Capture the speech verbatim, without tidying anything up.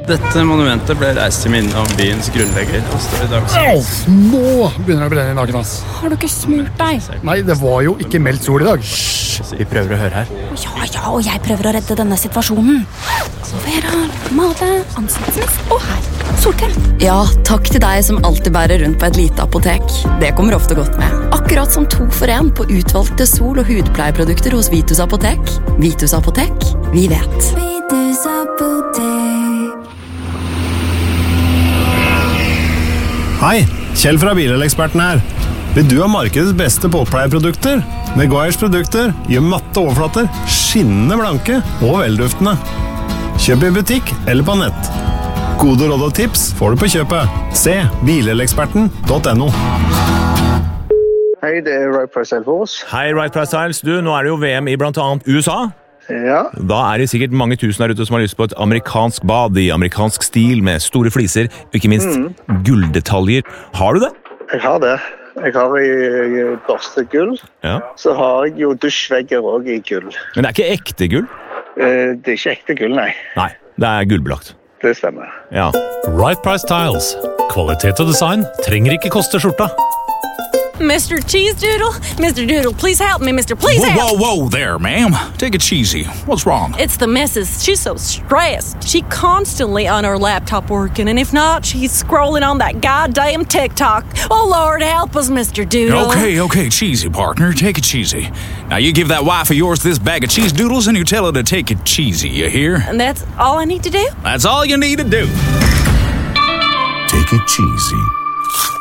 Dette monumentet ble reist til minne om byens grunnlegger og står i dag. Au! Nå begynner det å brenne i naken, ass. Har du ikke smurt deg? Nei, det var jo ikke meldt sol i dag. Hysj, vi prøver å høre her. Ja, ja, og jeg prøver å redde denne situasjonen. Vera, male, ansiktsmist og her. Solkrem. Ja, takk til deg som alltid bærer rundt på et lite apotek. Det kommer ofte godt med. Akkurat som to for en på utvalgte sol- og hudpleieprodukter hos Vitus Apotek. Vitus Apotek, vi vet. Vitus Apotek. Hei, Kjell fra Bileleksperten her. Vil du ha markedets beste båtpleieprodukter? Meguiars produkter gjør matte overflater, skinnende blanke og velduftende. Kjøp i butikk eller på nett. Gode råd og tips får du på kjøpet. Se bileleksperten punktum no. Hei, det er Right Price Elfors. Hei, Right Price Styles. Du, nå er det jo V M i blant annet U S A. Ja. Da er det sikkert mange tusen der ute som har lyst på et amerikansk bad i amerikansk stil med store fliser, og ikke minst mm. gulldetaljer. Har du det? Jeg har det. Jeg har i, i børstegull. Ja. Så har jeg jo dusjvegger også i gull. Men det er ikke ekte gull? Eh, det er ikke ekte gull, nei. Nei, det er gullbelagt. Det stemmer. Ja. Right Price Tiles. Kvalitet og design trenger ikke koste skjorta. Mister Cheese Doodle? Mister Doodle, please help me, Mister Please whoa, help! Whoa, whoa there, ma'am. Take it cheesy. What's wrong? It's the missus. She's so stressed. She constantly on her laptop working, and if not, she's scrolling on that goddamn TikTok. Oh, Lord, help us, Mister Doodle. Okay, okay, cheesy, partner. Take it cheesy. Now, you give that wife of yours this bag of cheese doodles, and you tell her to take it cheesy, you hear? And that's all I need to do? That's all you need to do. Take it cheesy.